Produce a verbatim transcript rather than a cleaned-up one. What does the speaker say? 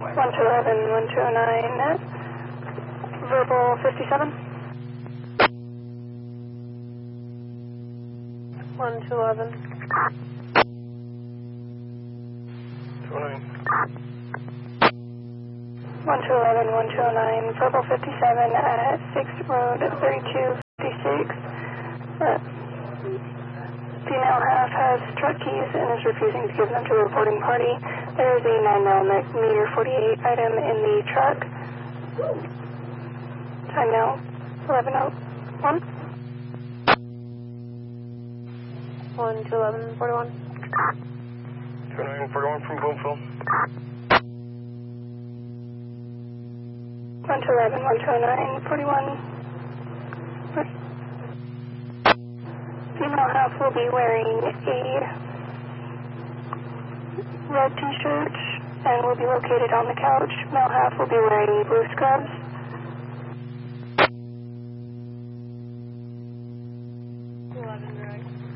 one two eleven, one two oh nine, verbal fifty-seven. one two eleven. two oh nine. one two eleven, one two oh nine, verbal fifty-seven at sixth Road, thirty-two fifty-six. Uh, female half has truck keys and is refusing to give them to the reporting party. There is a nine millimeter forty-eight item in the truck. Time now, eleven oh one. one two eleven, forty-one. two oh nine, forty-one from Boomville. one two eleven, one two oh nine, forty-one. Female half will be wearing a red t-shirt and will be located on the couch. Male half will be wearing blue scrubs. eleven, right.